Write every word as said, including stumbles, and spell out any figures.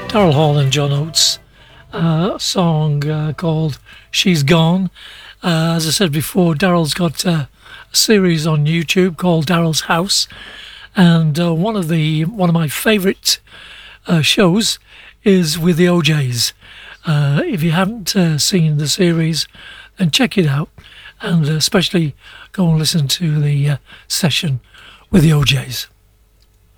Daryl Hall and John Oates, uh, a song uh, called She's Gone. Uh, as I said before, Daryl's got uh, a series on YouTube called Daryl's House, and uh, one of the one of my favourite uh, shows is with the O Js. Uh, if you haven't uh, seen the series, then check it out, and especially go and listen to the uh, session with the O Js.